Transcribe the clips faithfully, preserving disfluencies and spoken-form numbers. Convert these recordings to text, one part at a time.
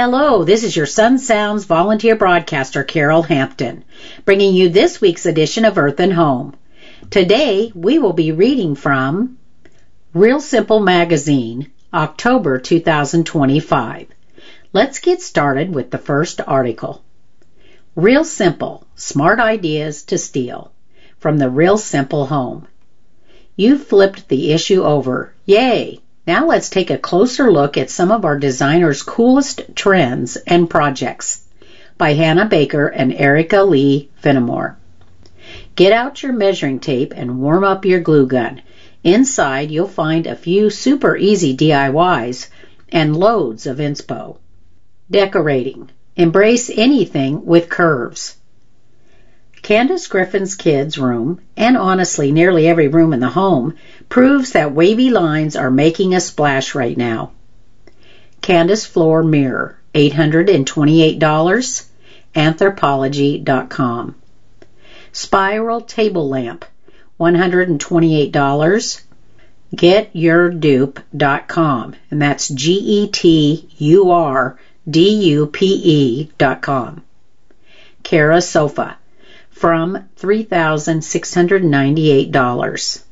Hello, this is your Sun Sounds volunteer broadcaster, Carol Hampton, bringing you this week's edition of Earth and Home. Today, we will be reading from Real Simple Magazine, October two thousand twenty-five. Let's get started with the first article. Real Simple, Smart Ideas to Steal, from the Real Simple Home. You flipped the issue over. Yay! Now let's take a closer look at some of our designers' coolest trends and projects, by Hannah Baker and Erica Lee Finnemore. Get out your measuring tape and warm up your glue gun. Inside you'll find a few super easy D I Ys and loads of inspo. Decorating. Embrace anything with curves. Candace Griffin's kids' room, and honestly nearly every room in the home, proves that wavy lines are making a splash right now. Candace Floor Mirror, eight hundred twenty-eight dollars, anthropology dot com. Spiral Table Lamp, one hundred twenty-eight dollars, get your dupe dot com, and that's G E T U R D U P E dot com. Kara Sofa, from three thousand six hundred ninety-eight dollars.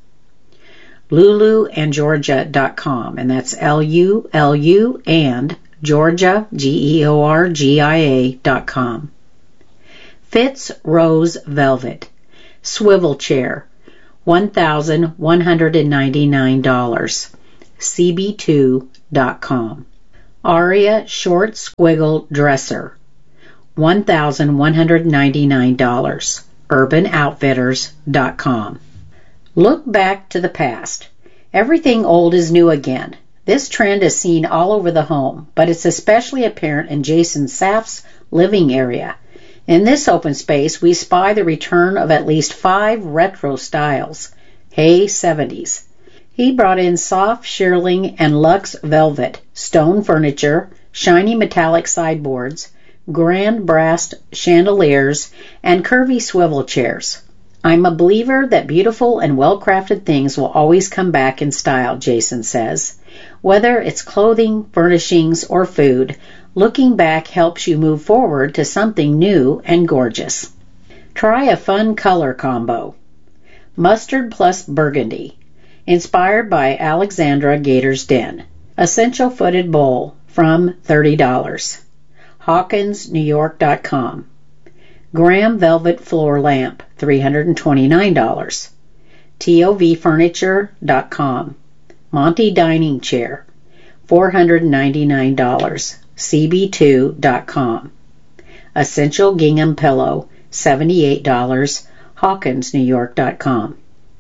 Lulu and Georgia dot com, and that's L U L U and Georgia, G E O R G I A dot com. Fitz Rose Velvet, Swivel Chair, one thousand one hundred ninety-nine dollars. C B two dot com. Aria Short Squiggle Dresser, one thousand one hundred ninety-nine dollars. urban outfitters dot com. Look back to the past. Everything old is new again. This trend is seen all over the home, but it's especially apparent in Jason Saff's living area. In this open space, we spy the return of at least five retro styles. Hey seventies. He brought in soft shearling and luxe velvet, stone furniture, shiny metallic sideboards, grand brass chandeliers, and curvy swivel chairs. I'm a believer that beautiful and well-crafted things will always come back in style, Jason says. Whether it's clothing, furnishings, or food, looking back helps you move forward to something new and gorgeous. Try a fun color combo. Mustard plus burgundy, inspired by Alexandra Gator's Den. Essential footed bowl, from thirty dollars. Hawkins New York dot com. Graham Velvet Floor Lamp, three hundred twenty-nine dollars. T O V Furniture dot com. Monty Dining Chair, four hundred ninety-nine dollars. C B two dot com. Essential Gingham Pillow, seventy-eight dollars. Hawkins New York dot com.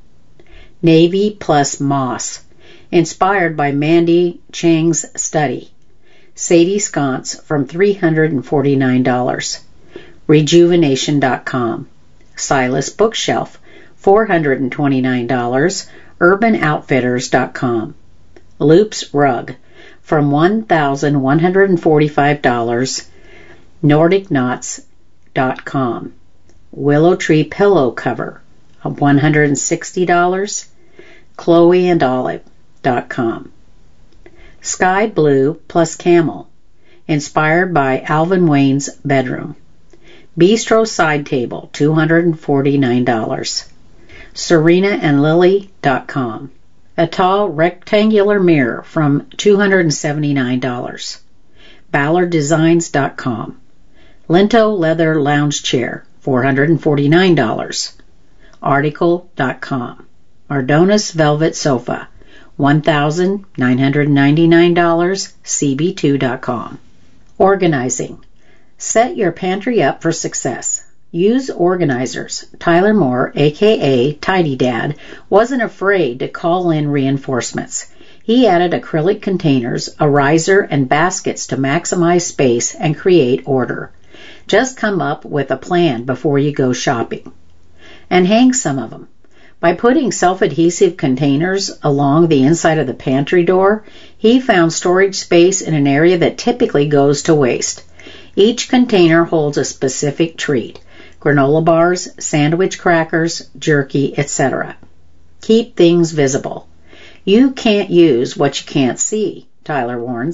Navy plus Moss, inspired by Mandy Chang's study. Sadie Sconce, from three hundred forty-nine dollars. rejuvenation dot com. Silas Bookshelf, four hundred twenty-nine dollars. urban outfitters dot com. Loops Rug, from one thousand one hundred forty-five dollars. nordic knots dot com. Willow Tree Pillow Cover, one hundred sixty dollars. chloe and olive dot com. Sky Blue plus Camel, inspired by Alvin Wayne's bedroom. Bistro Side Table, two hundred forty-nine dollars. serena and lily dot com. A tall rectangular mirror, from two hundred seventy-nine dollars. ballard designs dot com. Lento Leather Lounge Chair, four hundred forty-nine dollars. article dot com. Mardonis Velvet Sofa, one thousand nine hundred ninety-nine dollars. C B two dot com. Organizing. Set your pantry up for success. Use organizers. Tyler Moore, aka Tidy Dad, wasn't afraid to call in reinforcements. He added acrylic containers, a riser, and baskets to maximize space and create order. Just come up with a plan before you go shopping. And hang some of them. By putting self-adhesive containers along the inside of the pantry door, he found storage space in an area that typically goes to waste. Each container holds a specific treat: granola bars, sandwich crackers, jerky, et cetera. Keep things visible. You can't use what you can't see, Tyler warns.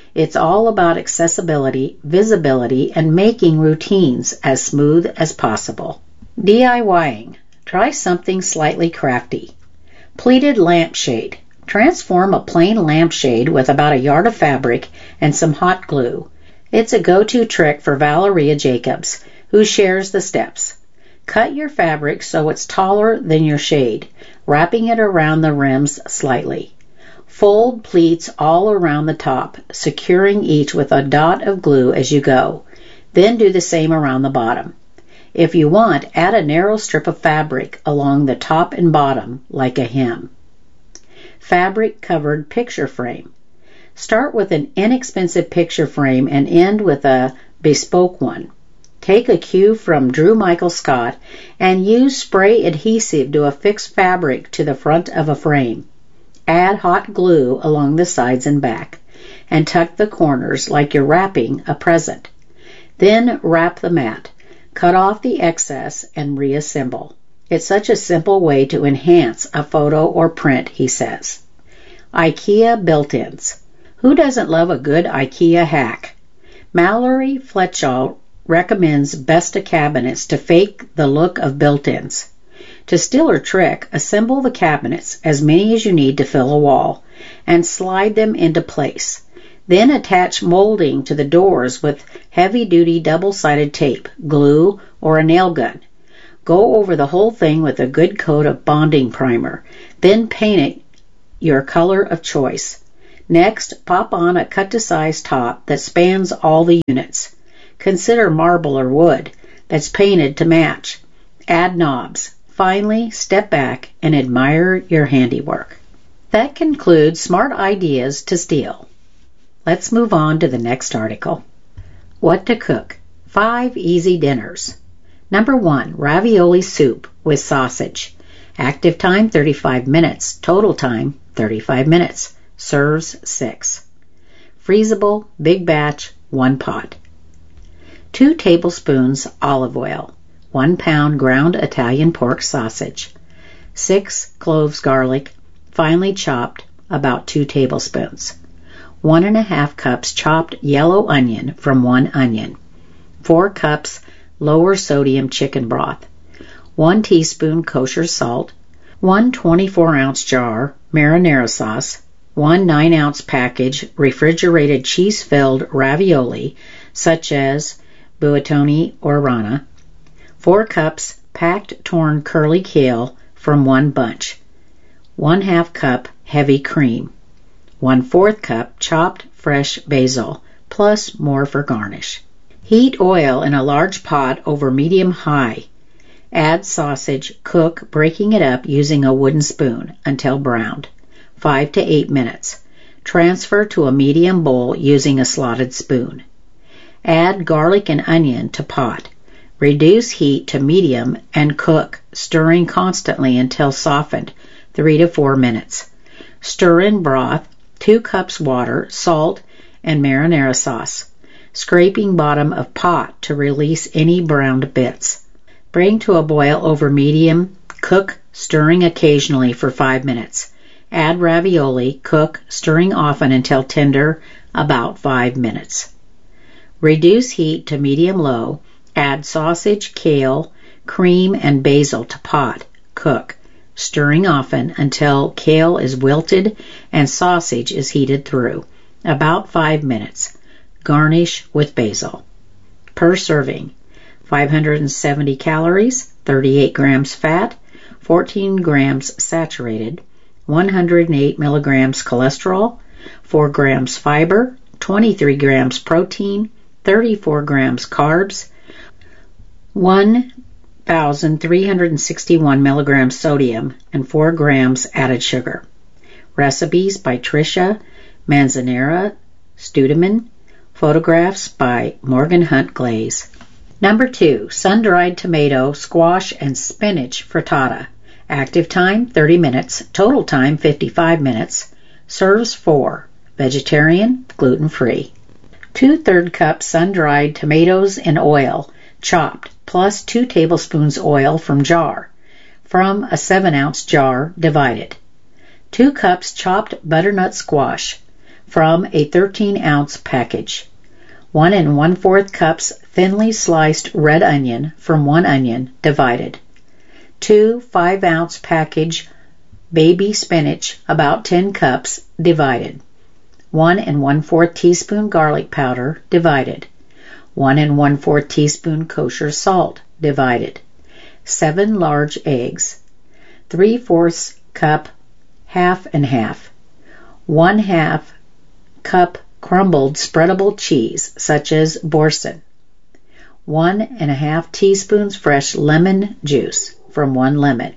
It's all about accessibility, visibility, and making routines as smooth as possible. DIYing. Try something slightly crafty. Pleated lampshade. Transform a plain lampshade with about a yard of fabric and some hot glue. It's a go-to trick for Valeria Jacobs, who shares the steps. Cut your fabric so it's taller than your shade, wrapping it around the rims slightly. Fold pleats all around the top, securing each with a dot of glue as you go. Then do the same around the bottom. If you want, add a narrow strip of fabric along the top and bottom like a hem. Fabric-covered picture frame. Start with an inexpensive picture frame and end with a bespoke one. Take a cue from Drew Michael Scott and use spray adhesive to affix fabric to the front of a frame. Add hot glue along the sides and back, and tuck the corners like you're wrapping a present. Then wrap the mat. Cut off the excess and reassemble. It's such a simple way to enhance a photo or print, he says. IKEA built-ins. Who doesn't love a good IKEA hack? Mallory Fletchall recommends Besta cabinets to fake the look of built-ins. To steal her trick, assemble the cabinets, as many as you need to fill a wall, and slide them into place. Then attach molding to the doors with heavy-duty double-sided tape, glue, or a nail gun. Go over the whole thing with a good coat of bonding primer. Then paint it your color of choice. Next, pop on a cut-to-size top that spans all the units. Consider marble or wood that's painted to match. Add knobs. Finally, step back and admire your handiwork. That concludes Smart Ideas to Steal. Let's move on to the next article. What to cook. Five easy dinners. Number one, ravioli soup with sausage. Active time thirty-five minutes. Total time thirty-five minutes. Serves six. Freezable, big batch, one pot. Two tablespoons olive oil. One pound ground Italian pork sausage. Six cloves garlic, finely chopped, about two tablespoons. One and a half cups chopped yellow onion from one onion. Four cups lower sodium chicken broth. One teaspoon kosher salt. One twenty-four ounce jar marinara sauce. One nine ounce package refrigerated cheese-filled ravioli, such as buitoni or rana. Four cups packed torn curly kale from one bunch. One half cup heavy cream. One fourth cup chopped fresh basil, plus more for garnish. Heat oil in a large pot over medium-high. Add sausage, cook, breaking it up using a wooden spoon until browned. Five to eight minutes. Transfer to a medium bowl using a slotted spoon. Add garlic and onion to pot. Reduce heat to medium and cook, stirring constantly until softened, three to four minutes. Stir in broth, two cups water, salt, and marinara sauce, scraping bottom of pot to release any browned bits. Bring to a boil over medium, cook, stirring occasionally for five minutes. Add ravioli, cook, stirring often until tender, about five minutes. Reduce heat to medium-low. Add sausage, kale, cream, and basil to pot. Cook, stirring often until kale is wilted and sausage is heated through. About five minutes. Garnish with basil. Per serving, five hundred seventy calories, thirty-eight grams fat, fourteen grams saturated, one hundred eight milligrams cholesterol, four grams fiber, twenty-three grams protein, thirty-four grams carbs, one thousand three hundred sixty-one milligrams sodium, and four grams added sugar. Recipes by Tricia Manzanera Studeman. Photographs by Morgan Hunt Glaze. Number two, sun-dried tomato, squash, and spinach frittata. Active time, thirty minutes. Total time, fifty-five minutes. Serves four. Vegetarian, gluten-free. Two-third cup sun-dried tomatoes in oil, chopped, plus two tablespoons oil from jar. From a seven ounce jar, divided. Two cups chopped butternut squash. from a thirteen ounce package. One and one-fourth cups thinly sliced red onion from one onion, divided. Two five ounce package baby spinach, about ten cups, divided. One and one-fourth teaspoon garlic powder, divided. One and one-fourth teaspoon kosher salt, divided. Seven large eggs. Three-fourths cup, half and half. One half cup crumbled spreadable cheese, such as Boursin. One and a half teaspoons fresh lemon juice from one lemon.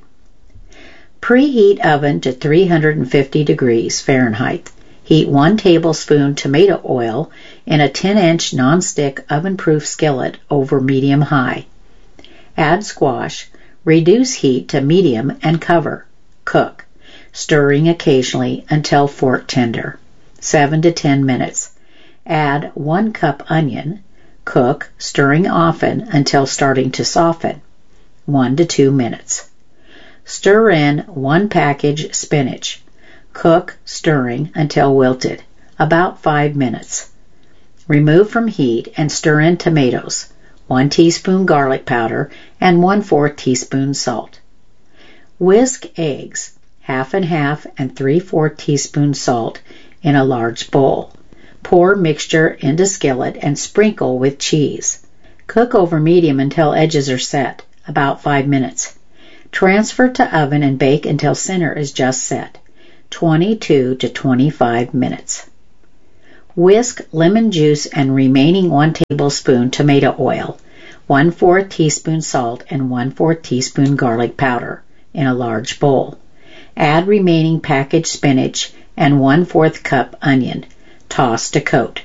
Preheat oven to three hundred fifty degrees Fahrenheit. Heat one tablespoon tomato oil in a ten inch nonstick oven-proof skillet over medium-high. Add squash. Reduce heat to medium and cover. Cook, stirring occasionally until fork tender. seven to ten minutes. Add one cup onion. Cook, stirring often until starting to soften. one to two minutes. Stir in one package spinach. Cook, stirring until wilted, about five minutes. Remove from heat and stir in tomatoes, one teaspoon garlic powder, and one-fourth teaspoon salt. Whisk eggs, half and half and three-fourths teaspoon salt, in a large bowl. Pour mixture into skillet and sprinkle with cheese. Cook over medium until edges are set, about five minutes. Transfer to oven and bake until center is just set, twenty-two to twenty-five minutes. Whisk lemon juice and remaining one tablespoon tomato oil, one-fourth teaspoon salt, and one-fourth teaspoon garlic powder in a large bowl. Add remaining packaged spinach and one-fourth cup onion. Toss to coat.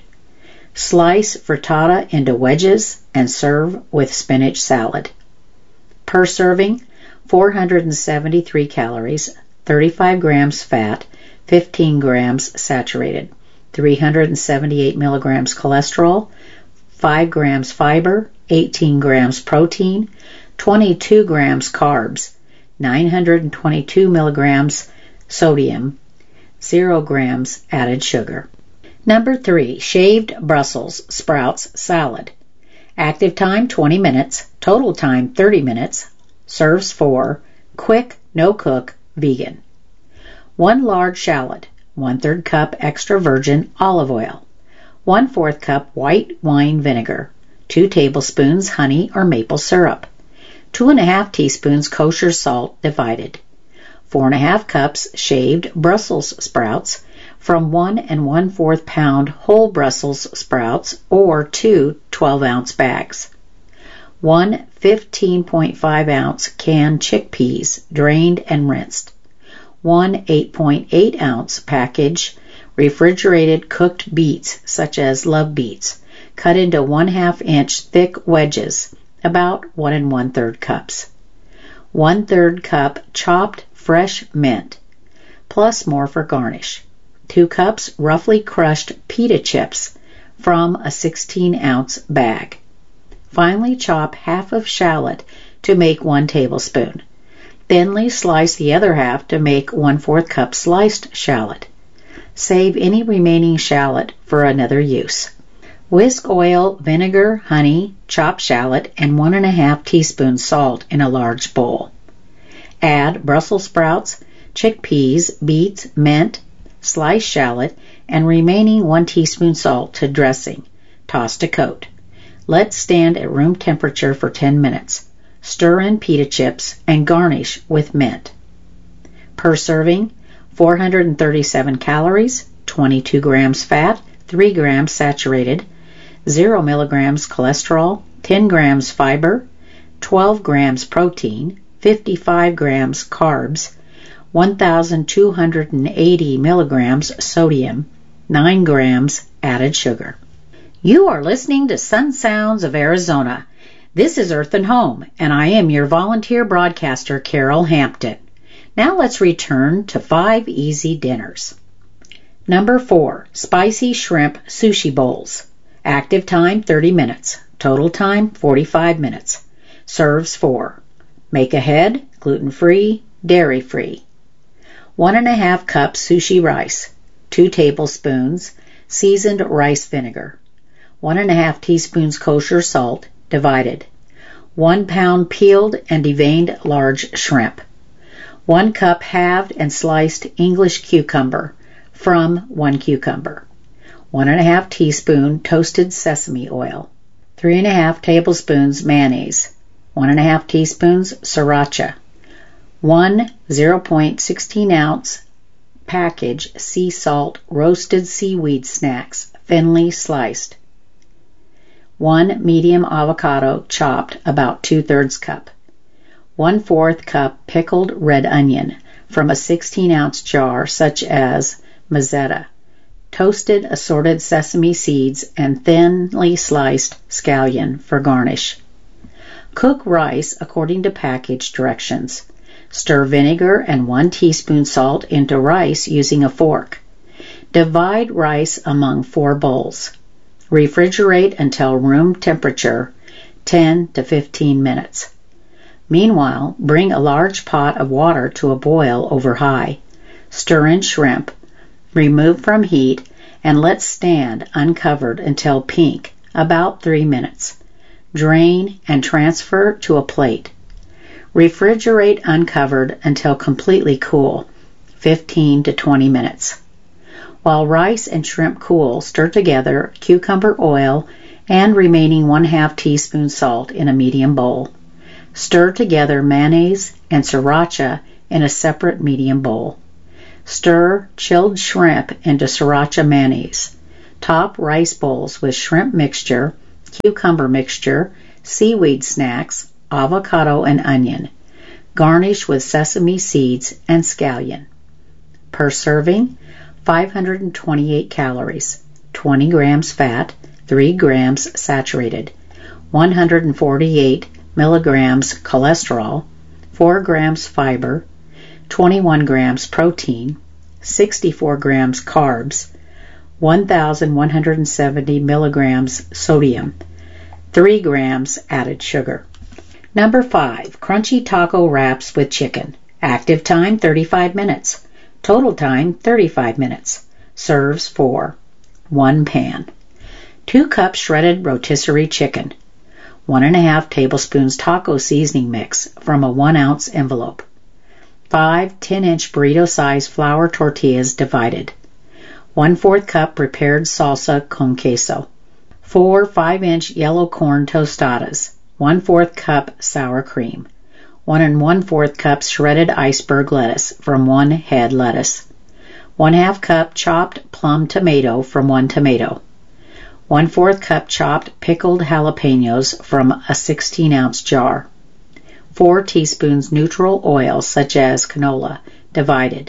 Slice frittata into wedges and serve with spinach salad. Per serving, four hundred seventy-three calories, thirty-five grams fat, fifteen grams saturated, three hundred seventy-eight milligrams cholesterol, five grams fiber, eighteen grams protein, twenty-two grams carbs, nine hundred twenty-two milligrams sodium, zero grams added sugar. Number three, shaved Brussels sprouts salad. Active time twenty minutes, total time thirty minutes. Serves for quick, no cook, vegan. One large shallot, one-third cup extra virgin olive oil, one-fourth cup white wine vinegar, two tablespoons honey or maple syrup, two and a half teaspoons kosher salt divided, four and a half cups shaved Brussels sprouts from one and one-fourth pound whole Brussels sprouts or two twelve ounce bags. One fifteen point five ounce canned chickpeas, drained and rinsed. One eight point eight ounce package refrigerated cooked beets, such as love beets, cut into one half inch thick wedges, about one and one-third cups. One-third cup chopped fresh mint, plus more for garnish. Two cups roughly crushed pita chips from a sixteen ounce bag. Finely chop half of shallot to make one tablespoon. Thinly slice the other half to make one-fourth cup sliced shallot. Save any remaining shallot for another use. Whisk oil, vinegar, honey, chopped shallot, and one and a half teaspoons salt in a large bowl. Add Brussels sprouts, chickpeas, beets, mint, sliced shallot, and remaining one teaspoon salt to dressing. Toss to coat. Let stand at room temperature for ten minutes. Stir in pita chips and garnish with mint. Per serving, four hundred thirty-seven calories, twenty-two grams fat, three grams saturated, zero milligrams cholesterol, ten grams fiber, twelve grams protein, fifty-five grams carbs, one thousand two hundred eighty milligrams sodium, nine grams added sugar. You are listening to Sun Sounds of Arizona. This is Earth and Home, and I am your volunteer broadcaster, Carol Hampton. Now let's return to five easy dinners. Number four, spicy shrimp sushi bowls. Active time thirty minutes. Total time forty-five minutes. Serves for make ahead, gluten-free, dairy-free. One and a half cups sushi rice. two tablespoons seasoned rice vinegar, one and a half teaspoons kosher salt, divided, one pound peeled and deveined large shrimp, one cup halved and sliced English cucumber from one cucumber, one and a half teaspoon toasted sesame oil, three and a half tablespoons mayonnaise, one and a half teaspoons sriracha, one zero point one six ounce package sea salt roasted seaweed snacks thinly sliced, one medium avocado chopped about two-thirds cup, one-fourth cup pickled red onion from a sixteen ounce jar such as Mazzetta, toasted assorted sesame seeds and thinly sliced scallion for garnish. Cook rice according to package directions. Stir vinegar and one teaspoon salt into rice using a fork. Divide rice among four bowls. Refrigerate until room temperature, ten to fifteen minutes. Meanwhile, bring a large pot of water to a boil over high. Stir in shrimp, remove from heat, and let stand uncovered until pink, about three minutes. Drain and transfer to a plate. Refrigerate uncovered until completely cool, fifteen to twenty minutes. While rice and shrimp cool, stir together cucumber oil and remaining one half teaspoon salt in a medium bowl. Stir together mayonnaise and sriracha in a separate medium bowl. Stir chilled shrimp into sriracha mayonnaise. Top rice bowls with shrimp mixture, cucumber mixture, seaweed snacks, avocado and onion. Garnish with sesame seeds and scallion. Per serving, five hundred twenty-eight calories, twenty grams fat, three grams saturated, one hundred forty-eight milligrams cholesterol, four grams fiber, twenty-one grams protein, sixty-four grams carbs, one thousand one hundred seventy milligrams sodium, three grams added sugar. Number five, crunchy taco wraps with chicken. Active time thirty-five minutes. Total time thirty-five minutes. Serves for one pan. Two cups shredded rotisserie chicken. One and a half tablespoons taco seasoning mix from a one ounce envelope. Five ten-inch burrito-sized flour tortillas divided. One-fourth cup prepared salsa con queso. Four five-inch yellow corn tostadas. One-fourth cup sour cream. One and one-fourth cups shredded iceberg lettuce from one head lettuce. One-half cup chopped plum tomato from one tomato. One-fourth cup chopped pickled jalapenos from a sixteen ounce jar. Four teaspoons neutral oil such as canola, divided.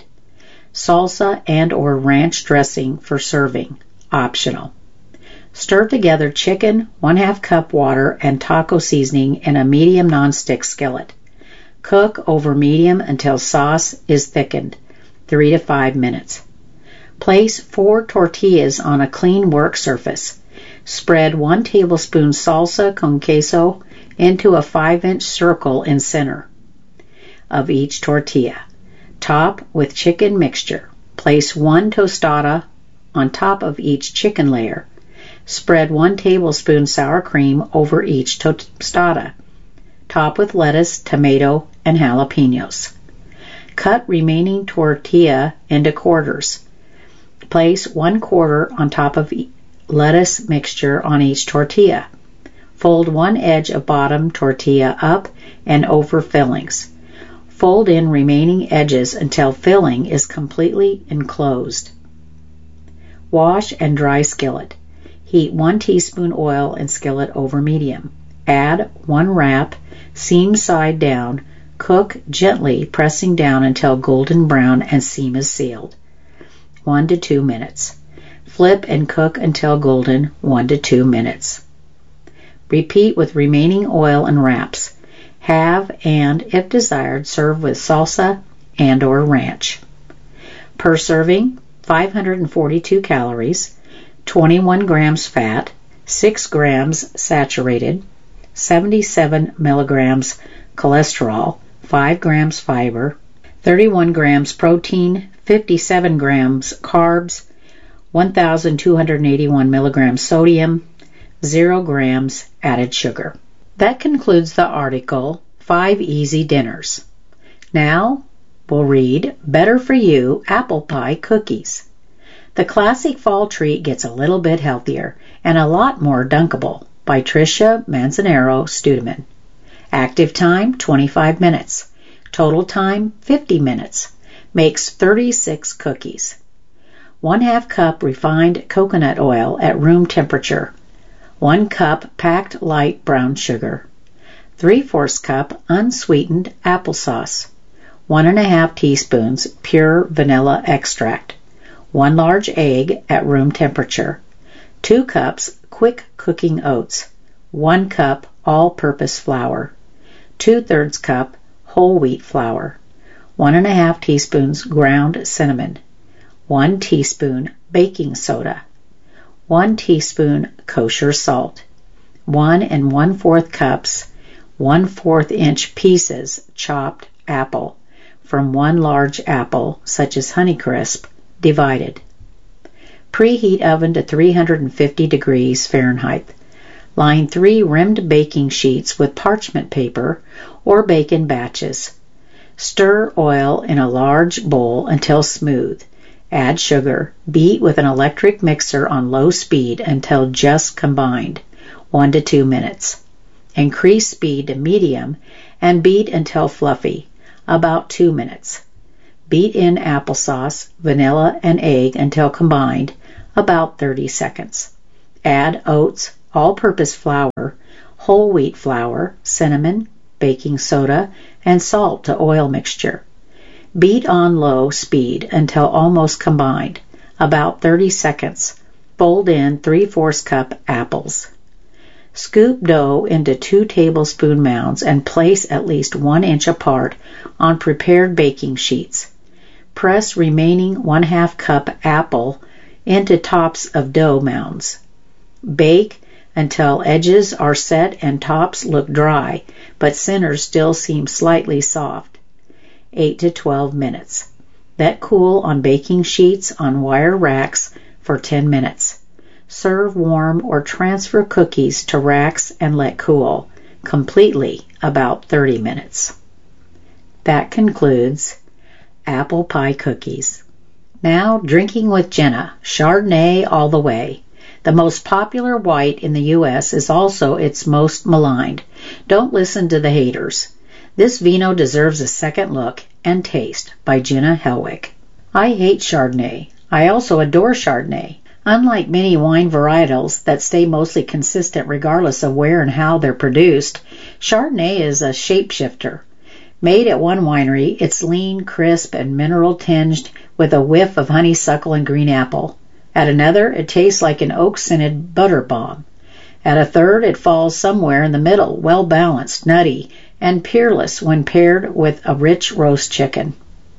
Salsa and or ranch dressing for serving, optional. Stir together chicken, one-half cup water, and taco seasoning in a medium nonstick skillet. Cook over medium until sauce is thickened, three to five minutes. Place four tortillas on a clean work surface. Spread one tablespoon salsa con queso into a five-inch circle in center of each tortilla. Top with chicken mixture. Place one tostada on top of each chicken layer. Spread one tablespoon sour cream over each tostada. Top with lettuce, tomato, and jalapenos. Cut remaining tortilla into quarters. Place one quarter on top of lettuce mixture on each tortilla. Fold one edge of bottom tortilla up and over fillings. Fold in remaining edges until filling is completely enclosed. Wash and dry skillet. Heat one teaspoon oil in skillet over medium. Add one wrap, seam side down. Cook gently, pressing down until golden brown and seam is sealed. One to two minutes. Flip and cook until golden, one to two minutes. Repeat with remaining oil and wraps. Have and, if desired, serve with salsa and or ranch. Per serving, five hundred forty-two calories, twenty-one grams fat, six grams saturated, seventy-seven milligrams cholesterol, five grams fiber, thirty-one grams protein, fifty-seven grams carbs, one thousand two hundred eighty-one milligrams sodium, zero grams added sugar. That concludes the article, Five Easy Dinners. Now, we'll read Better For You Apple Pie Cookies. The classic fall treat gets a little bit healthier and a lot more dunkable by Tricia Manzanero Studeman. Active time, twenty-five minutes. Total time, fifty minutes. Makes thirty-six cookies. One half cup refined coconut oil at room temperature. One cup packed light brown sugar. Three-fourths cup unsweetened applesauce. One and a half teaspoons pure vanilla extract. One large egg at room temperature. Two cups quick cooking oats. One cup all-purpose flour. Two-thirds cup whole wheat flour. One and a half teaspoons ground cinnamon. One teaspoon baking soda. One teaspoon kosher salt. One and one-fourth cups one-fourth inch pieces chopped apple from one large apple, such as Honeycrisp, divided. Preheat oven to three hundred fifty degrees Fahrenheit. Line three rimmed baking sheets with parchment paper or bake in batches. Stir oil in a large bowl until smooth. Add sugar. Beat with an electric mixer on low speed until just combined, one to two minutes. Increase speed to medium and beat until fluffy, about two minutes. Beat in applesauce, vanilla, and egg until combined, about thirty seconds. Add oats, all-purpose flour, whole wheat flour, cinnamon, baking soda, and salt to oil mixture. Beat on low speed until almost combined, about thirty seconds. Fold in three-fourths cup apples. Scoop dough into two tablespoon mounds and place at least one inch apart on prepared baking sheets. Press remaining one-half cup apple into tops of dough mounds. Bake until edges are set and tops look dry, but centers still seem slightly soft. eight to twelve minutes. Let cool on baking sheets on wire racks for ten minutes. Serve warm or transfer cookies to racks and let cool, completely about thirty minutes. That concludes Apple Pie Cookies. Now, drinking with Jenna, Chardonnay all the way. The most popular white in the U S is also its most maligned. Don't listen to the haters. This vino deserves a second look and taste by Jenna Helwig. I hate Chardonnay. I also adore Chardonnay. Unlike many wine varietals that stay mostly consistent regardless of where and how they're produced, Chardonnay is a shapeshifter. Made at one winery, it's lean, crisp, and mineral-tinged with a whiff of honeysuckle and green apple. At another, it tastes like an oak-scented butter bomb. At a third, it falls somewhere in the middle, well-balanced, nutty, and peerless when paired with a rich roast chicken.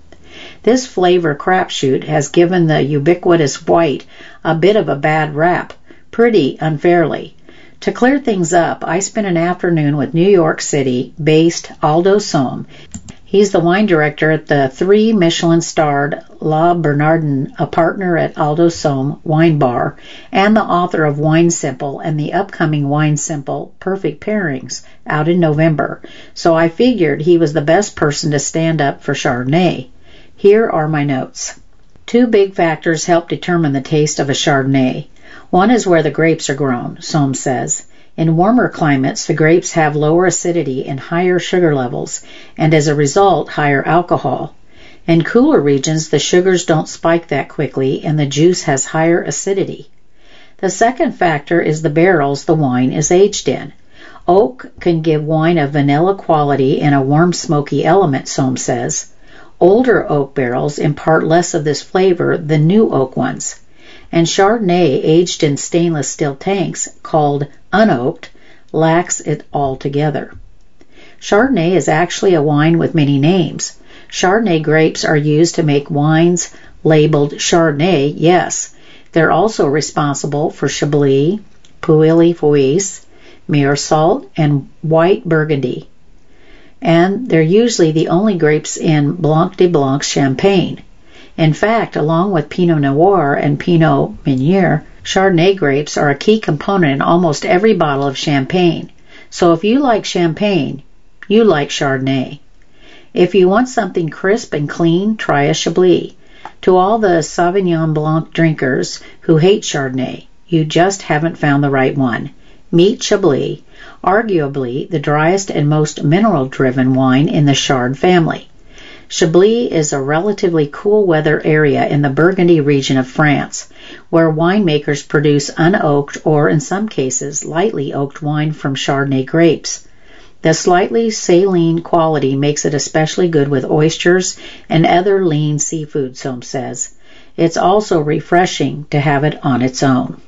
This flavor crapshoot has given the ubiquitous white a bit of a bad rap, pretty unfairly. To clear things up, I spent an afternoon with New York City-based Aldo Sohm. He's the wine director at the three Michelin-starred La Bernardin, a partner at Aldo Sohm Wine Bar, and the author of Wine Simple and the upcoming Wine Simple Perfect Pairings out in November, so I figured he was the best person to stand up for Chardonnay. Here are my notes. Two big factors help determine the taste of a Chardonnay. One is where the grapes are grown, Sohm says. In warmer climates, the grapes have lower acidity and higher sugar levels, and as a result, higher alcohol. In cooler regions, the sugars don't spike that quickly, and the juice has higher acidity. The second factor is the barrels the wine is aged in. Oak can give wine a vanilla quality and a warm, smoky element, Sohm says. Older oak barrels impart less of this flavor than new oak ones. And Chardonnay aged in stainless steel tanks, called unoaked, lacks it altogether. Chardonnay is actually a wine with many names. Chardonnay grapes are used to make wines labeled Chardonnay, yes. They're also responsible for Chablis, Pouilly-Fouilly, Meursault, and white Burgundy. And they're usually the only grapes in Blanc de Blanc champagne. In fact, along with Pinot Noir and Pinot Meunier, Chardonnay grapes are a key component in almost every bottle of champagne. So if you like champagne, you like Chardonnay. If you want something crisp and clean, try a Chablis. To all the Sauvignon Blanc drinkers who hate Chardonnay, you just haven't found the right one. Meet Chablis, arguably the driest and most mineral-driven wine in the Chard family. Chablis is a relatively cool weather area in the Burgundy region of France, where winemakers produce unoaked or, in some cases, lightly oaked wine from Chardonnay grapes. The slightly saline quality makes it especially good with oysters and other lean seafood, Sohm says. It's also refreshing to have it on its own.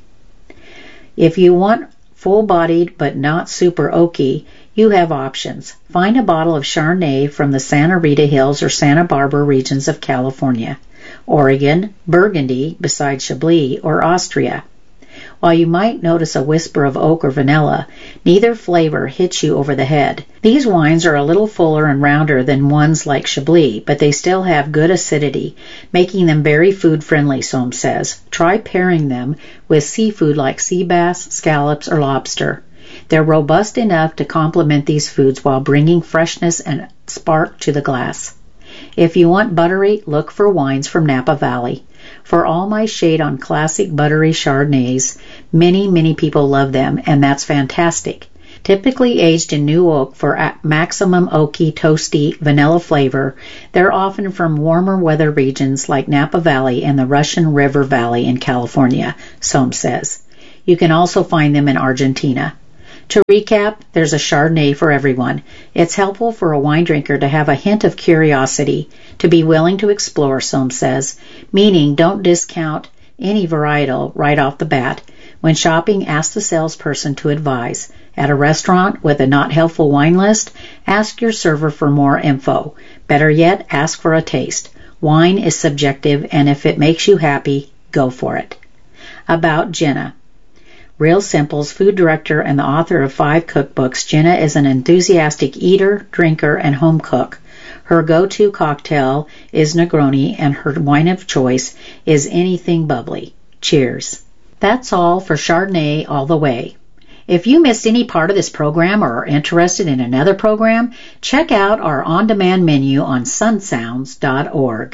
If you want full-bodied but not super oaky, you have options. Find a bottle of Chardonnay from the Santa Rita Hills or Santa Barbara regions of California, Oregon, Burgundy, besides Chablis, or Austria. While you might notice a whisper of oak or vanilla, neither flavor hits you over the head. These wines are a little fuller and rounder than ones like Chablis, but they still have good acidity, making them very food-friendly, Sohm says. Try pairing them with seafood like sea bass, scallops, or lobster. They're robust enough to complement these foods while bringing freshness and spark to the glass. If you want buttery, look for wines from Napa Valley. For all my shade on classic buttery Chardonnays, many, many people love them, and that's fantastic. Typically aged in new oak for maximum oaky, toasty, vanilla flavor, they're often from warmer weather regions like Napa Valley and the Russian River Valley in California, Sohm says. You can also find them in Argentina. To recap, there's a Chardonnay for everyone. It's helpful for a wine drinker to have a hint of curiosity, to be willing to explore, Sohm says, meaning don't discount any varietal right off the bat. When shopping, ask the salesperson to advise. At a restaurant with a not helpful wine list, ask your server for more info. Better yet, ask for a taste. Wine is subjective, and if it makes you happy, go for it. About Jenna. Real Simple's food director and the author of five cookbooks, Jenna is an enthusiastic eater, drinker, and home cook. Her go-to cocktail is Negroni, and her wine of choice is anything bubbly. Cheers. That's all for Chardonnay All the Way. If you missed any part of this program or are interested in another program, check out our on-demand menu on sun sounds dot org.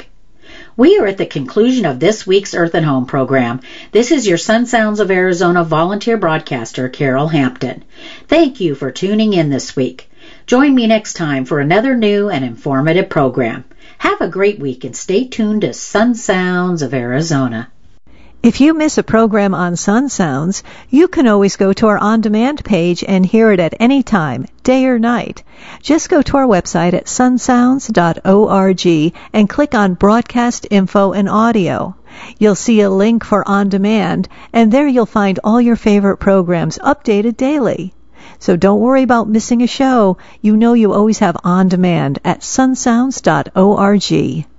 We are at the conclusion of this week's Earth and Home program. This is your Sun Sounds of Arizona volunteer broadcaster, Carol Hampton. Thank you for tuning in this week. Join me next time for another new and informative program. Have a great week and stay tuned to Sun Sounds of Arizona. If you miss a program on Sun Sounds, you can always go to our on-demand page and hear it at any time, day or night. Just go to our website at sun sounds dot org and click on Broadcast Info and Audio. You'll see a link for On Demand, and there you'll find all your favorite programs updated daily. So don't worry about missing a show. You know you always have On Demand at sun sounds dot org.